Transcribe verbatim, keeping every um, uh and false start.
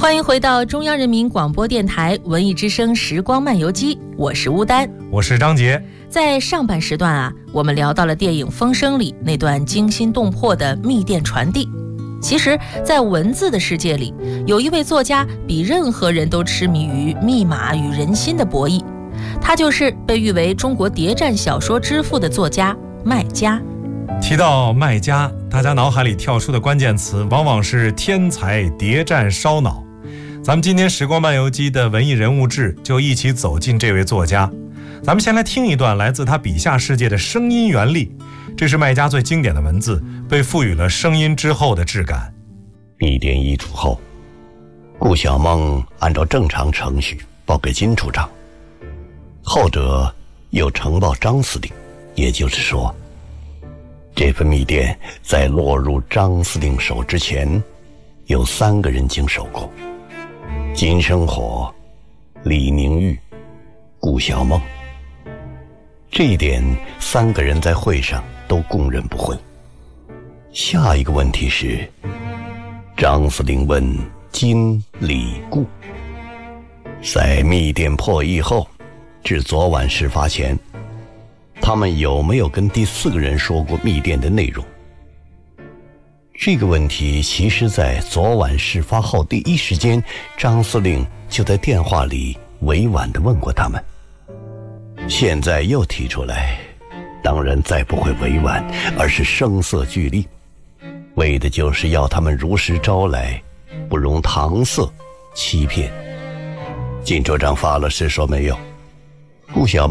欢迎回到中央人民广播电台文艺之声时光漫游记，我是乌丹， 我是张杰。 在上半时段啊，我们聊到了电影《风声》里那段惊心动魄的密电传递。其实在文字的世界里，有一位作家比任何人都痴迷于密码与人心的博弈，他就是被誉为中国谍战小说之父的作家麦家。 提到麦家，大家脑海里跳出的关键词往往是天才、谍战、烧脑。咱们今天时光漫游记的文艺人物志就一起走进这位作家。咱们先来听一段来自他笔下世界的声音原力，这是麦家最经典的文字，被赋予了声音之后的质感。 密电遗嘱后，顾小梦按照正常程序报给金处长，后者又呈报张司令，也就是说，这份密电在落入张司令手之前，有三个人经手过：金生火、李宁玉、顾小梦。这一点三个人在会上都供认不讳。下一个问题是，张司令问金、李、顾，在密电破译后至昨晚事发前，他们有没有跟第四个人说过密电的内容？这个问题其实在昨晚事发后第一时间，张司令就在电话里委婉地问过他们。现在又提出来，当然再不会委婉，而是声色俱厉，为的就是要他们如实招来，不容搪塞欺骗。金处长发了誓说没有。顾小